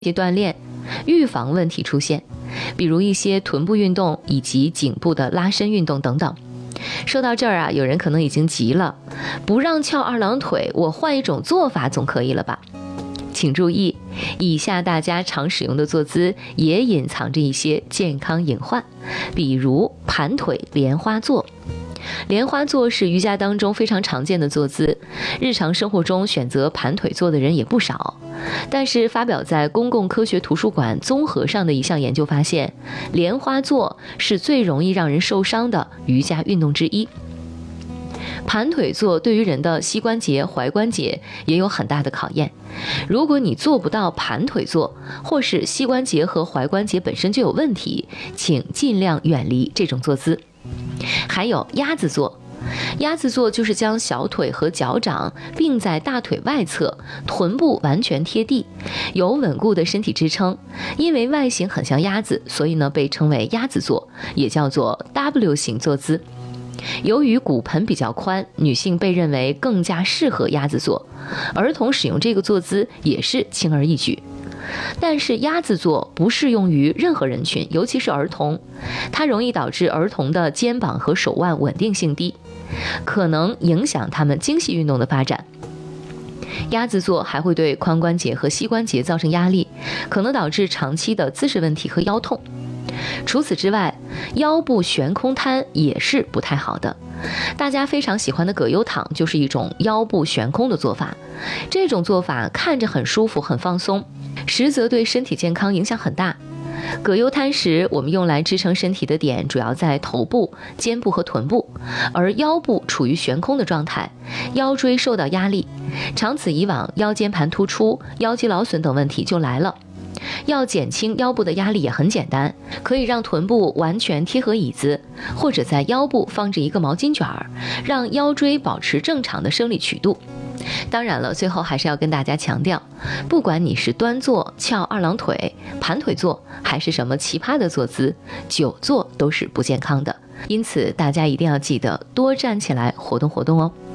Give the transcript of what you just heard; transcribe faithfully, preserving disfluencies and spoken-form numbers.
些锻炼，预防问题出现，比如一些臀部运动以及颈部的拉伸运动等等。说到这儿啊，有人可能已经急了，不让翘二郎腿，我换一种做法总可以了吧？请注意，以下大家常使用的坐姿也隐藏着一些健康隐患，比如盘腿莲花坐。莲花坐是瑜伽当中非常常见的坐姿，日常生活中选择盘腿坐的人也不少。但是发表在公共科学图书馆综合上的一项研究发现，莲花坐是最容易让人受伤的瑜伽运动之一。盘腿坐对于人的膝关节、踝关节也有很大的考验。如果你做不到盘腿坐，或是膝关节和踝关节本身就有问题，请尽量远离这种坐姿。还有鸭子坐，鸭子坐就是将小腿和脚掌并在大腿外侧，臀部完全贴地，有稳固的身体支撑。因为外形很像鸭子，所以呢被称为鸭子坐，也叫做 W 型坐姿。由于骨盆比较宽，女性被认为更加适合鸭子坐，儿童使用这个坐姿也是轻而易举。但是鸭子坐不适用于任何人群，尤其是儿童，它容易导致儿童的肩膀和手腕稳定性低，可能影响他们精细运动的发展。鸭子坐还会对髋关节和膝关节造成压力，可能导致长期的姿势问题和腰痛。除此之外，腰部悬空摊也是不太好的。大家非常喜欢的葛优躺就是一种腰部悬空的做法，这种做法看着很舒服很放松，实则对身体健康影响很大。葛优瘫时，我们用来支撑身体的点主要在头部、肩部和臀部，而腰部处于悬空的状态，腰椎受到压力，长此以往，腰间盘突出、腰肌劳损等问题就来了。要减轻腰部的压力也很简单，可以让臀部完全贴合椅子，或者在腰部放置一个毛巾卷儿，让腰椎保持正常的生理曲度。当然了，最后还是要跟大家强调，不管你是端坐、翘二郎腿、盘腿坐，还是什么奇葩的坐姿，久坐都是不健康的。因此大家一定要记得多站起来活动活动哦。